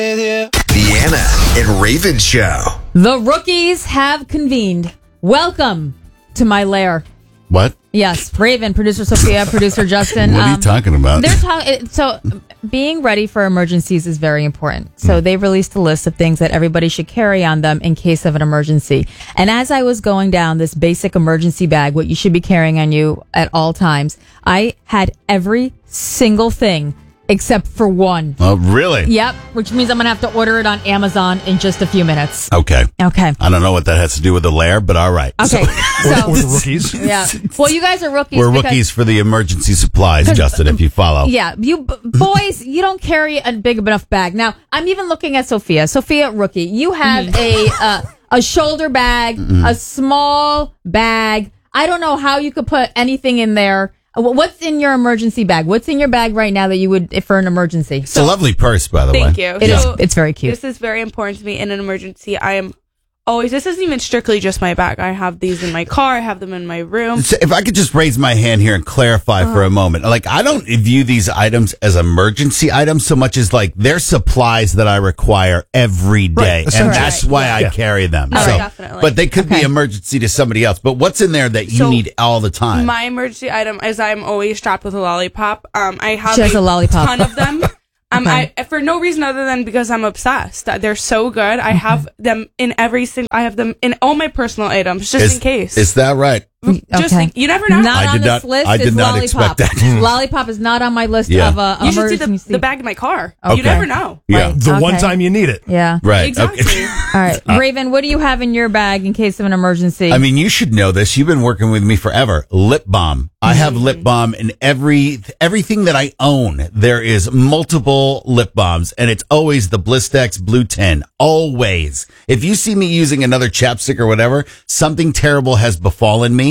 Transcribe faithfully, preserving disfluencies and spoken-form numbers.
The Anna and Raven Show. The rookies have convened. Welcome to my lair. What? Yes, Raven, producer Sophia, producer Justin. What are you um, talking about? They're talking. So, being ready for emergencies is very important. So, mm. they released a list of things that everybody should carry on them in case of an emergency. And as I was going down this basic emergency bag, what you should be carrying on you at all times, I had every single thing except for one. Oh, really? Yep, which means I'm going to have to order it on Amazon in just a few minutes. Okay. Okay. I don't know what that has to do with the lair, but all right. Okay. So, so, or, or the rookies. Yeah. Well, you guys are rookies. We're because, rookies for the emergency supplies, Justin, if you follow. Yeah. You b- boys, you don't carry a big enough bag. Now, I'm even looking at Sophia. Sophia, rookie, you have Mm-hmm. a uh, a shoulder bag, mm-hmm. a small bag. I don't know how you could put anything in there. What's in your emergency bag? What's in your bag right now that you would, if for an emergency? It's a lovely purse, by the Thank way. you. It so is. It's very cute. This is very important to me in an emergency. I am always, this isn't even strictly just my bag. I have these in my car. I have them in my room. So if I could just raise my hand here and clarify uh-huh. for a moment. Like, I don't view these items as emergency items so much as like they're supplies that I require every day. Right. And Right. that's why yeah. I carry them. No, so, definitely. But they could Okay. be emergency to somebody else. But what's in there that you So, need all the time? My emergency item is I'm always strapped with a lollipop. Um, I have She has a lollipop. ton of them. Um, Okay. I, for no reason other than because I'm obsessed. They're so good. I have them in every single. I have them in all my personal items, just is, in case. Is that right? Just Okay. in, you never know. Not I on did this not- list I did is not lollipop. expect that. Lollipop is not on my list Yeah. of uh, you should see the, emergency. the bag in my car. Okay. You never know. Yeah. Right. The one Okay. time you need it. Yeah. Right. Exactly. Okay. All right. Raven, what do you have in your bag in case of an emergency? I mean, you should know this. You've been working with me forever. Lip balm. I have lip balm in every everything that I own. There is multiple lip balms, and it's always the Blistex Blue ten. Always. If you see me using another chapstick or whatever, something terrible has befallen me.